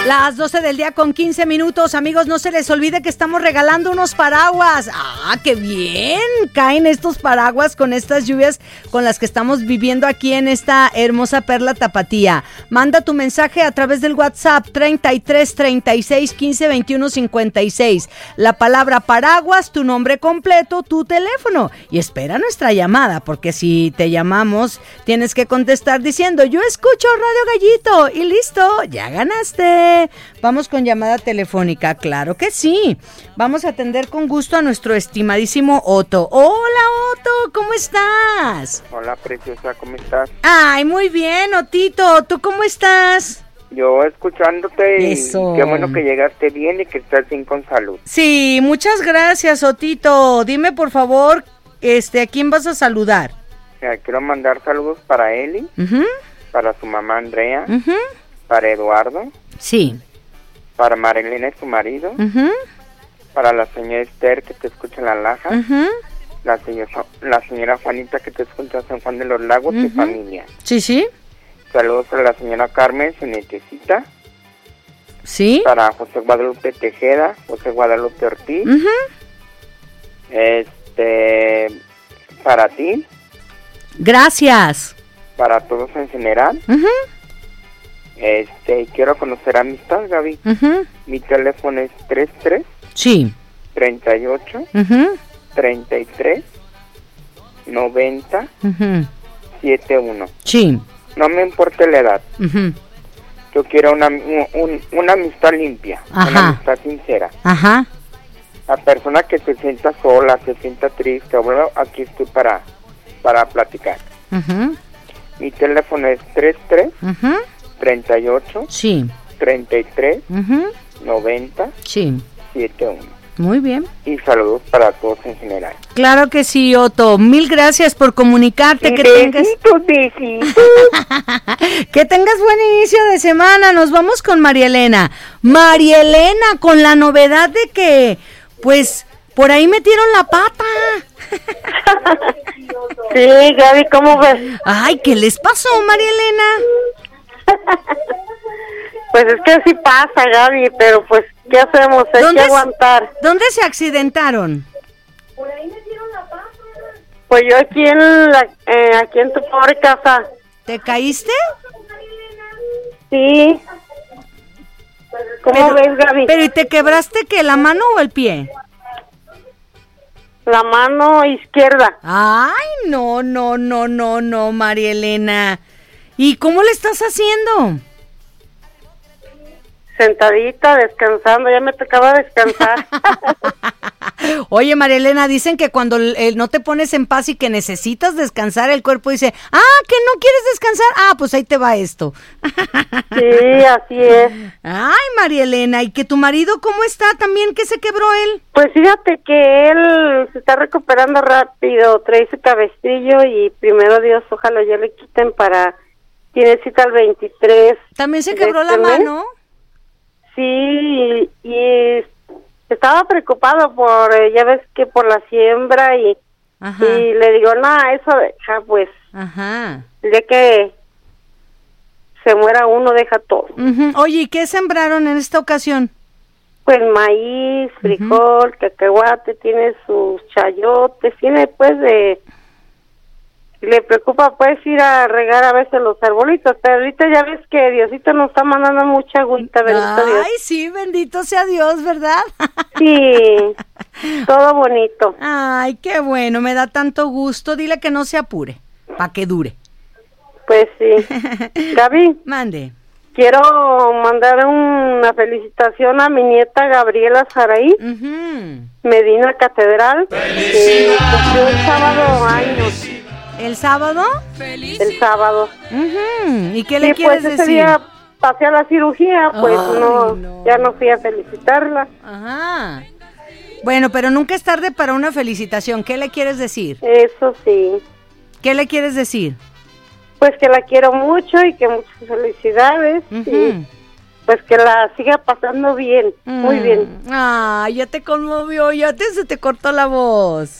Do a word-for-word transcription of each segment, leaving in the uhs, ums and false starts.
Las doce del día con quince minutos, amigos, no se les olvide que estamos regalando unos paraguas. ¡Ah, qué bien! Caen estos paraguas con estas lluvias con las que estamos viviendo aquí en esta hermosa perla tapatía. Manda tu mensaje a través del WhatsApp treinta y tres, treinta y seis, quince, veintiuno, cincuenta y seis. La palabra paraguas, tu nombre completo, tu teléfono. Y espera nuestra llamada, porque si te llamamos, tienes que contestar diciendo, yo escucho Radio Gallito, y listo, ya ganaste. Vamos con llamada telefónica, claro que sí. Vamos a atender con gusto a nuestro estimadísimo Otto. Hola, Otto, ¿cómo estás? Hola, preciosa, ¿cómo estás? Ay, muy bien, Otito, ¿tú cómo estás? Yo escuchándote y Eso. Qué bueno que llegaste bien y que estás bien con salud. Sí, muchas gracias, Otito. Dime, por favor, este, ¿a quién vas a saludar? Mira, quiero mandar saludos para Eli, Uh-huh. para su mamá Andrea, Uh-huh. para Eduardo, Sí. para Marilena y su marido, Uh-huh. para la señora Esther que te escucha en La Laja, Uh-huh. la, señora, la señora Juanita que te escucha en San Juan de los Lagos y Uh-huh. familia. Sí, sí. Saludos para la señora Carmen, su nietecita, Sí. para José Guadalupe Tejeda, José Guadalupe Ortiz, Uh-huh. este, para ti, Gracias. para todos en general. Uh-huh. Este, quiero conocer amistad, Gaby. Uh-huh. Mi teléfono es treinta y tres, Sí. treinta y ocho, Uh-huh. treinta y tres, noventa, Uh-huh. setenta y uno. Sí. No me importa la edad. Uh-huh. Yo quiero una, un- una amistad limpia, Ajá. una amistad sincera. Ajá. La persona que se sienta sola, se sienta triste, bueno, aquí estoy para, para platicar. Uh-huh. Mi teléfono es treinta y tres, Uh-huh. treinta y ocho, Sí. treinta y tres, Uh-huh. noventa, Sí. setenta y uno. Muy bien. Y saludos para todos en general. Claro que sí, Otto. Mil gracias por comunicarte. Que tengas, Besitos, besitos. que tengas buen inicio de semana. Nos vamos con María Elena. María Elena, con la novedad de que, pues, por ahí metieron la pata. Sí, Gaby, ¿cómo ves? Ay, ¿qué les pasó, María Elena? Pues es que así pasa, Gaby, pero pues, ¿qué hacemos? Hay ¿Dónde que es- aguantar. ¿Dónde se accidentaron? Pues yo aquí en la, eh, aquí en tu pobre casa. ¿Te caíste? Sí. ¿Cómo Pero- ves, Gaby? Pero ¿y te quebraste qué, la mano o el pie? La mano izquierda. Ay, no, no, no, no, no, María Elena. ¿Y cómo le estás haciendo? Sentadita, descansando, ya me tocaba descansar. Oye, María Elena, dicen que cuando eh, no te pones en paz y que necesitas descansar, el cuerpo dice, ah, que no quieres descansar, ah, pues ahí te va esto. Sí, así es. Ay, María Elena, ¿y que tu marido cómo está también? ¿Qué se quebró él? Pues fíjate que él se está recuperando rápido, trae su cabestrillo y primero Dios, ojalá ya le quiten para, tiene cita el veintitrés. ¿También se de quebró la este mes. mano? Sí, y, y estaba preocupado por, eh, ya ves que por la siembra y, Ajá, y le digo, no, eso deja pues, ajá. ya que se muera uno, deja todo. Ujú. Oye, ¿y qué sembraron en esta ocasión? Pues maíz, frijol, cacahuate, tiene sus chayotes, tiene pues de... Le preocupa pues ir a regar a veces los arbolitos, pero ahorita ya ves que Diosito nos está mandando mucha agüita, bendito Dios. Ay, sí, bendito sea Dios, ¿verdad? Sí, todo bonito. Ay, qué bueno, me da tanto gusto. Dile que no se apure, pa' que dure. Pues sí. Gaby, Mande. quiero mandar una felicitación a mi nieta Gabriela Saraí, Ujú. Medina Catedral, que cumplió el sábado años, ¿El sábado? el sábado. Ujú. ¿Y qué le Sí, quieres pues ese decir? día pasé a la cirugía, pues Ay, no, no. ya no fui a felicitarla. Ajá. Bueno, pero nunca es tarde para una felicitación. ¿Qué le quieres decir? Eso sí. ¿Qué le quieres decir? Pues que la quiero mucho y que muchas felicidades. Ujú. Y pues que la siga pasando bien, muy Mm. bien. Ay, ya te conmovió, ya te, se te cortó la voz.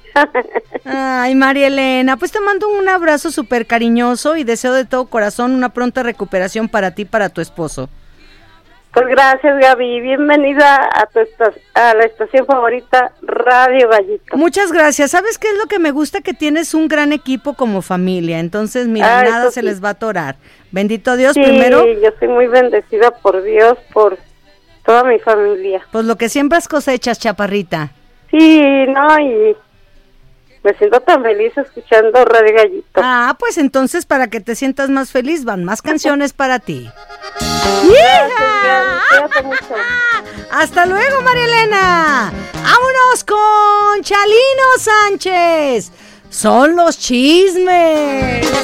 Ay, María Elena, pues te mando un abrazo súper cariñoso y deseo de todo corazón una pronta recuperación para ti y para tu esposo. Pues gracias, Gaby. Bienvenida a tu esta- a la estación favorita, Radio Gallito. Muchas gracias. ¿Sabes qué es lo que me gusta? Que tienes un gran equipo como familia. Entonces, mira, Ah, nada eso se sí. les va a atorar. Bendito Dios, Sí, primero, yo soy muy bendecida por Dios, por toda mi familia. pues lo que siembras cosechas, chaparrita. Sí, no, y me siento tan feliz escuchando Radio Gallito. Ah, pues entonces para que te sientas más feliz, van más canciones para ti. Gracias, Gaby. Cuídate mucho. Hasta luego, María Elena. Vámonos con Chalino Sánchez. Son los chismes.